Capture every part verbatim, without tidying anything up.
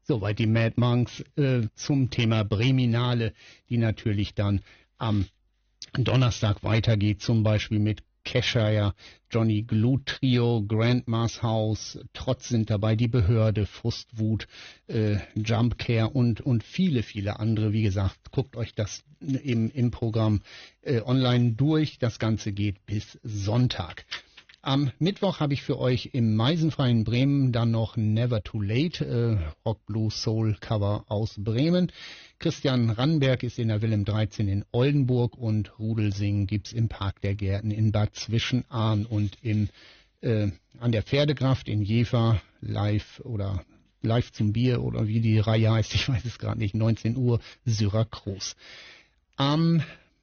Soweit die Mad Monks äh, zum Thema Breminale, die natürlich dann am Donnerstag weitergeht, zum Beispiel mit Cheshire, Johnny Glue Trio, Grandma's House, Trotz sind dabei, die Behörde, Frustwut, äh, Jump Care und, und viele, viele andere. Wie gesagt, guckt euch das im, im Programm äh, online durch. Das Ganze geht bis Sonntag. Am Mittwoch habe ich für euch im Meisenfreien Bremen dann noch Never Too Late, äh, Rock, Blues, Soul Cover aus Bremen. Christian Rannberg ist in der Wilhelm dreizehn in Oldenburg und Rudelsingen gibt's im Park der Gärten in Bad Zwischenahn und im, äh, an der Pferdekraft in Jever live oder live zum Bier oder wie die Reihe heißt, ich weiß es gerade nicht, neunzehn Uhr Syrakus. Am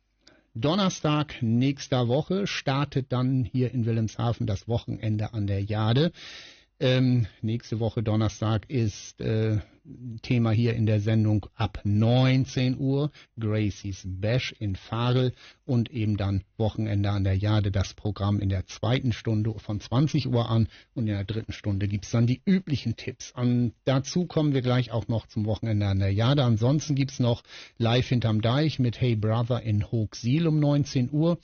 Donnerstag nächster Woche startet dann hier in Wilhelmshaven das Wochenende an der Jade. Ähm, nächste Woche Donnerstag ist äh, Thema hier in der Sendung ab neunzehn Uhr, Gracie's Bash in Farel und eben dann Wochenende an der Jade, das Programm in der zweiten Stunde von zwanzig Uhr an und in der dritten Stunde gibt's dann die üblichen Tipps. An, dazu kommen wir gleich auch noch zum Wochenende an der Jade. Ansonsten gibt's noch Live hinterm Deich mit Hey Brother in Hochsiel um neunzehn Uhr.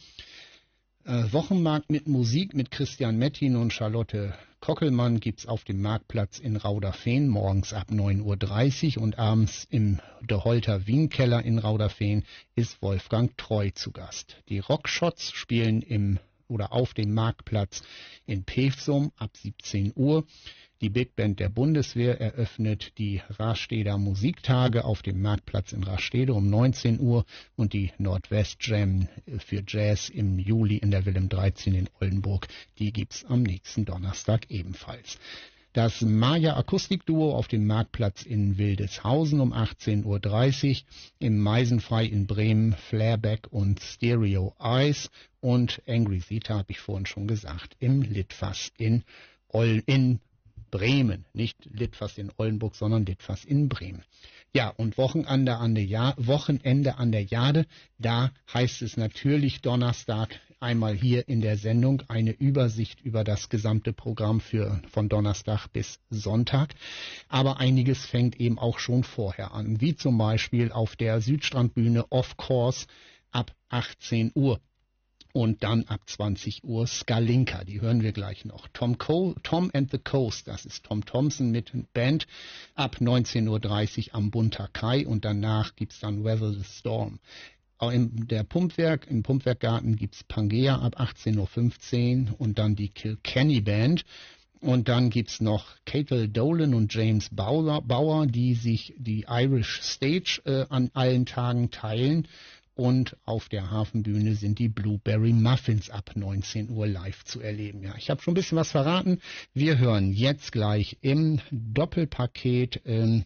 Äh, Wochenmarkt mit Musik mit Christian Mettin und Charlotte Kockelmann gibt's auf dem Marktplatz in Rauderfehn morgens ab neun Uhr dreißig und abends im De Holter Wienkeller in Rauderfehn ist Wolfgang Treu zu Gast. Die Rockshots spielen im oder auf dem Marktplatz in Pevsum ab siebzehn Uhr. Die Big Band der Bundeswehr eröffnet die Rasteder Musiktage auf dem Marktplatz in Rastede um neunzehn Uhr und die Nordwest Jam für Jazz im Juli in der Wilhelm dreizehn in Oldenburg, die gibt's am nächsten Donnerstag ebenfalls. Das Maya Akustikduo auf dem Marktplatz in Wildeshausen um achtzehn Uhr dreißig, im Meisenfrei in Bremen Flairback und Stereo Eyes und Angry Zeta habe ich vorhin schon gesagt, im Litfass in Ol in Bremen, nicht Litfass in Oldenburg, sondern Litfass in Bremen. Ja, und Wochenende an der, ja Wochenende an der Jade, da heißt es natürlich Donnerstag einmal hier in der Sendung eine Übersicht über das gesamte Programm für von Donnerstag bis Sonntag. Aber einiges fängt eben auch schon vorher an, wie zum Beispiel auf der Südstrandbühne Of Course ab achtzehn Uhr. Und dann ab zwanzig Uhr Skalinka, die hören wir gleich noch. Tom, Co- Tom and the Coast, das ist Tom Thompson mit Band, ab neunzehn Uhr dreißig am Bunter Kai und danach gibt's dann Weather the Storm. Auch im, der Pumpwerk, im Pumpwerkgarten gibt's Pangea ab achtzehn Uhr fünfzehn und dann die Kilkenny Band. Und dann gibt's noch Catel Dolan und James Bauer, Bauer die sich die Irish Stage äh, an allen Tagen teilen. Und auf der Hafenbühne sind die Blueberry Muffins ab neunzehn Uhr live zu erleben. Ja, ich habe schon ein bisschen was verraten. Wir hören jetzt gleich im Doppelpaket ähm,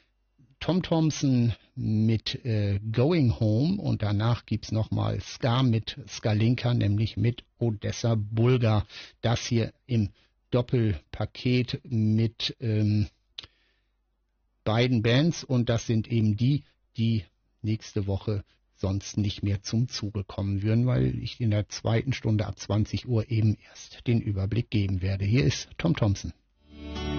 Tom Thompson mit äh, Going Home und danach gibt's nochmal Ska mit Skalinka, nämlich mit Odessa Bulgar. Das hier im Doppelpaket mit ähm, beiden Bands und das sind eben die, die nächste Woche sonst nicht mehr zum Zuge kommen würden, weil ich in der zweiten Stunde ab zwanzig Uhr eben erst den Überblick geben werde. Hier ist Tom Thompson.